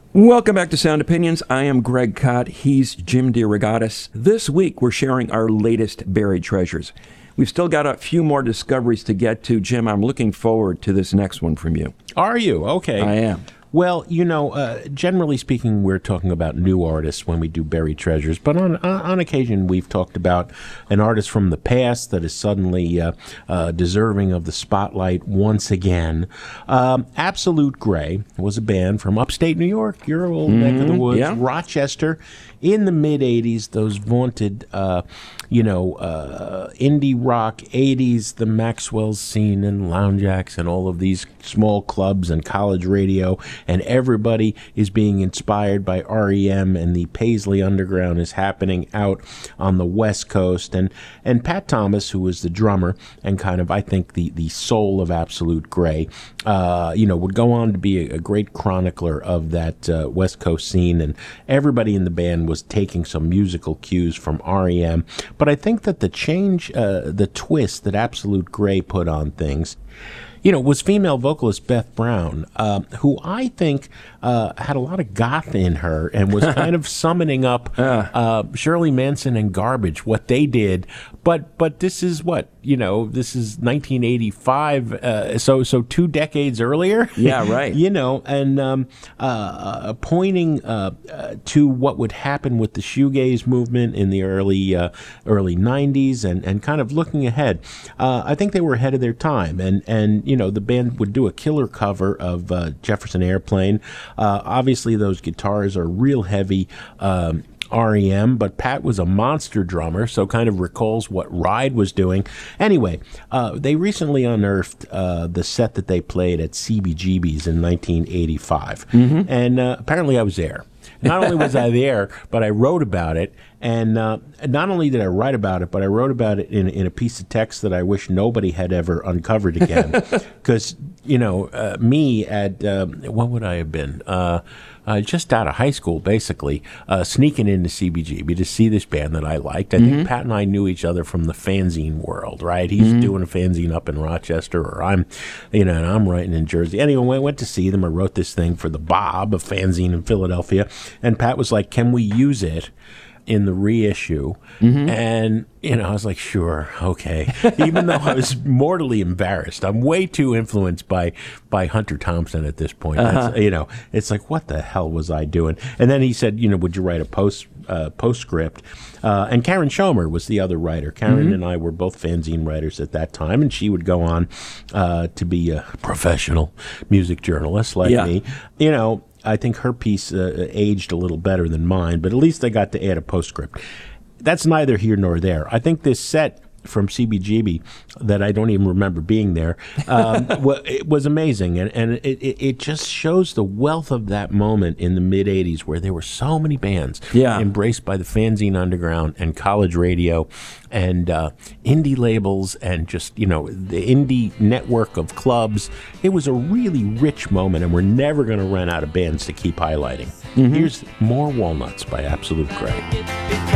Welcome back to Sound Opinions. I am Greg Kot. He's Jim DeRogatis. This week, we're sharing our latest buried treasures. We've still got a few more discoveries to get to. Jim, I'm looking forward to this next one from you. Are you? Okay. I am. Well, generally speaking, we're talking about new artists when we do buried treasures. But on occasion, we've talked about an artist from the past that is suddenly deserving of the spotlight once again. Absolute Gray was a band from upstate New York, your old neck of the woods, yeah. Rochester. In the mid-'80s, those vaunted, indie rock 80s, the Maxwell's scene and Lounge Acts and all of these small clubs and college radio, and everybody is being inspired by REM, and the Paisley Underground is happening out on the West Coast. And Pat Thomas, who was the drummer and kind of, I think, the soul of Absolute Gray, would go on to be a great chronicler of that West Coast scene, and everybody in the band was taking some musical cues from REM. But I think that the change, the twist that Absolute Gray put on things, was female vocalist Beth Brown, who I think had a lot of goth in her and was kind of summoning up Shirley Manson and Garbage, what they did. But this is this is 1985, so 2 decades earlier. Yeah, right. And pointing to what would happen with the shoegaze movement in the early 90s and kind of looking ahead. I think they were ahead of their time. And the band would do a killer cover of Jefferson Airplane. Obviously, those guitars are real heavy REM, but Pat was a monster drummer, so kind of recalls what Ride was doing. Anyway, they recently unearthed the set that they played at CBGB's in 1985. And apparently I was there. Not only was I there, but I wrote about it. And not only did I write about it, but I wrote about it in a piece of text that I wish nobody had ever uncovered again. Because, me at, what would I have been? Just out of high school, basically, sneaking into CBGB to see this band that I liked. I think Pat and I knew each other from the fanzine world, right? He's doing a fanzine up in Rochester, or I'm writing in Jersey. Anyway, I went to see them. I wrote this thing for the Bob, a fanzine in Philadelphia, and Pat was like, "Can we use it in the reissue?" And I was like, sure, okay. Even though I was mortally embarrassed. I'm way too influenced by Hunter Thompson at this point. It's like, what the hell was I doing? And then he said, would you write a postscript? And Karen Schomer was the other writer. Karen and I were both fanzine writers at that time, and she would go on to be a professional music journalist like me. I think her piece aged a little better than mine, but at least I got to add a postscript. That's neither here nor there. I think this set from CBGB that I don't even remember being there, it was amazing. And it just shows the wealth of that moment in the mid-'80s where there were so many bands embraced by the fanzine underground and college radio and indie labels and just, the indie network of clubs. It was a really rich moment, and we're never going to run out of bands to keep highlighting. Here's More Walnuts by Absolute Gray.